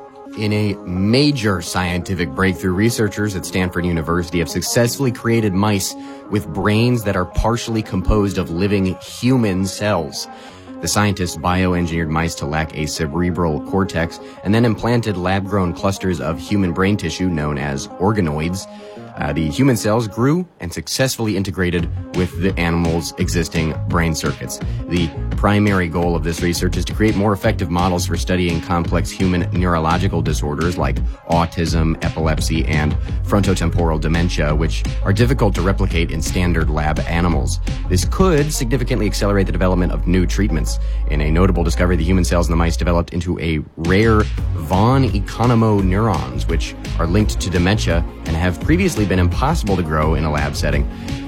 In a major scientific breakthrough, researchers at Stanford University have successfully created mice with brains that are partially composed of living human cells. The scientists bioengineered mice to lack a cerebral cortex and then implanted lab-grown clusters of human brain tissue known as organoids. The human cells grew and successfully integrated with the animal's existing brain circuits. The primary goal of this research is to create more effective models for studying complex human neurological disorders like autism, epilepsy, and frontotemporal dementia, which are difficult to replicate in standard lab animals. This could significantly accelerate the development of new treatments. In a notable discovery, the human cells in the mice developed into a rare von Economo neurons, which are linked to dementia and have previously been impossible to grow in a lab setting.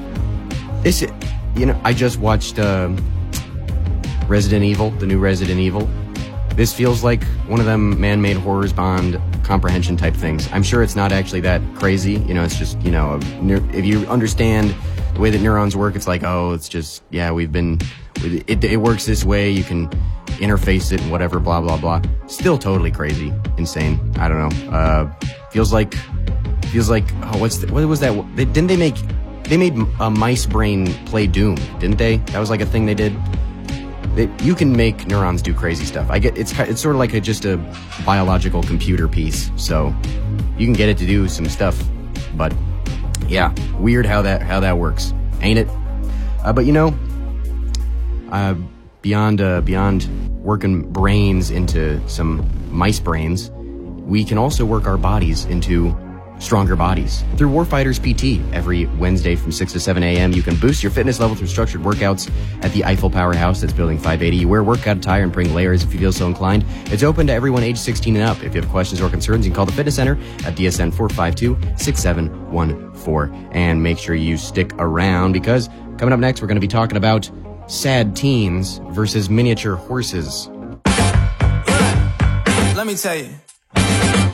I just watched Resident Evil, the new Resident Evil. This feels like one of them man-made horrors bond comprehension type things. I'm sure it's not actually that crazy. It's just, if you understand the way that neurons work, it's like, it works this way, you can interface it and whatever, blah, blah, blah. Still totally crazy, insane. I don't know. Feels like, what was that? They made a mice brain play Doom, didn't they? That was like a thing they did. You can make neurons do crazy stuff. It's sort of like just a biological computer piece, so you can get it to do some stuff. But yeah, weird how that works, ain't it? But beyond working brains into some mice brains, we can also work our bodies into stronger bodies. Through Warfighters PT, every Wednesday from 6 to 7 a.m., you can boost your fitness level through structured workouts at the Eiffel Powerhouse that's Building 580. You wear workout attire and bring layers if you feel so inclined. It's open to everyone age 16 and up. If you have questions or concerns, you can call the Fitness Center at DSN 452-6714. And make sure you stick around, because coming up next, we're going to be talking about sad teens versus miniature horses. Let me tell you.